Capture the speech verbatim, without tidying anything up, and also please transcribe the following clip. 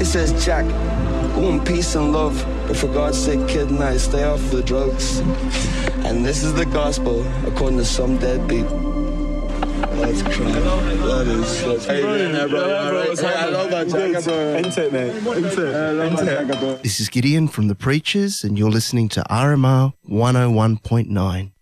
says, Jack, go in peace and love, but for God's sake, kid, now stay off the drugs. And this is the gospel, according to some deadbeat. That's crap. That is... That's hey, man, bro. Right. Hey, I love that Jack. Enter it, mate. Enter it. This is Gideon from The Preachers, and you're listening to R M R one oh one point nine.